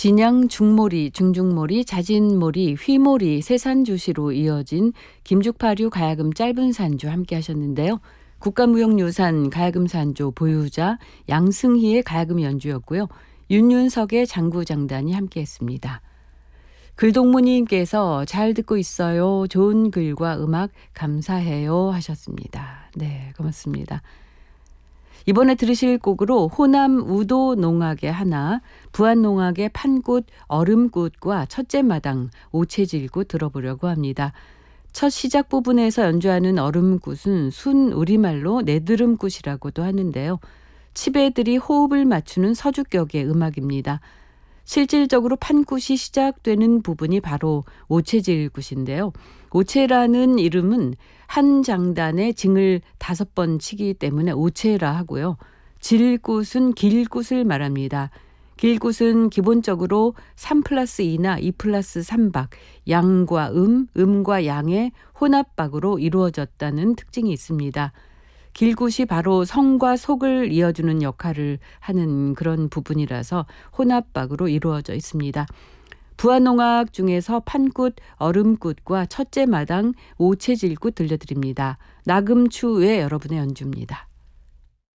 진양 중모리, 중중모리, 자진모리, 휘모리, 세산주시로 이어진 김죽파류 가야금 짧은 산조 함께 하셨는데요. 국가무형유산 가야금 산조 보유자 양승희의 가야금 연주였고요. 윤윤석의 장구장단이 함께 했습니다. 글동무님께서 잘 듣고 있어요. 좋은 글과 음악 감사해요 하셨습니다. 네, 고맙습니다. 이번에 들으실 곡으로 호남 우도 농악의 하나, 부안 농악의 판꽃, 얼음꽃과 첫째 마당, 오체질꽃 들어보려고 합니다. 첫 시작 부분에서 연주하는 얼음꽃은 순 우리말로 내드름꽃이라고도 하는데요. 치배들이 호흡을 맞추는 서주격의 음악입니다. 실질적으로 판꽃이 시작되는 부분이 바로 오체질꽃인데요. 오체라는 이름은 한 장단에 징을 5번 치기 때문에 오체라 하고요. 질꽃은 길꽃을 말합니다. 길꽃은 기본적으로 3+2나 2+3박, 양과 음과 양의 혼합박으로 이루어졌다는 특징이 있습니다. 길꽃이 바로 성과 속을 이어주는 역할을 하는 그런 부분이라서 혼합박으로 이루어져 있습니다. 부안농악 중에서 판꽃, 얼음꽃과 첫째 마당, 오체질꽃 들려드립니다. 나금추의 여러분의 연주입니다.